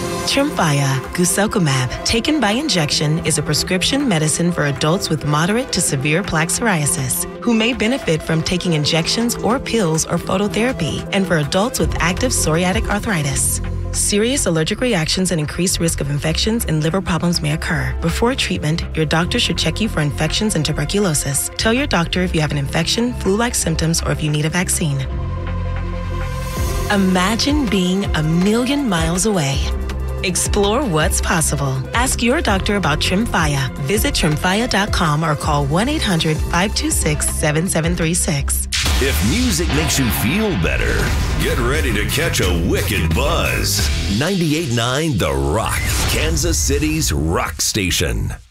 Tremfya guselkumab, taken by injection, is a prescription medicine for adults with moderate to severe plaque psoriasis who may benefit from taking injections or pills or phototherapy, and for adults with active psoriatic arthritis. Serious allergic reactions and increased risk of infections and liver problems may occur. Before treatment, your doctor should check you for infections and tuberculosis. Tell your doctor if you have an infection, flu-like symptoms, or if you need a vaccine. Imagine being a million miles away. Explore what's possible. Ask your doctor about Tremfya. Visit Tremfya.com or call 1-800-526-7736. If music makes you feel better, get ready to catch a wicked buzz. 98.9 The Rock, Kansas City's rock station.